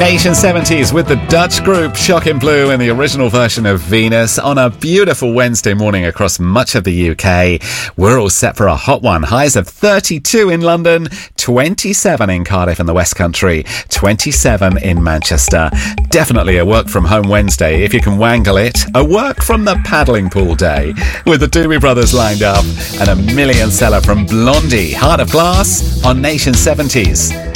Nation 70s with the Dutch group Shocking Blue in the original version of Venus on a beautiful Wednesday morning across much of the UK. We're all set for a hot one. Highs of 32 in London, 27 in Cardiff and the West Country, 27 in Manchester. Definitely a work from home Wednesday if you can wangle it. A work from the paddling pool day with the Doobie Brothers lined up and a million seller from Blondie, Heart of Glass on Nation 70s.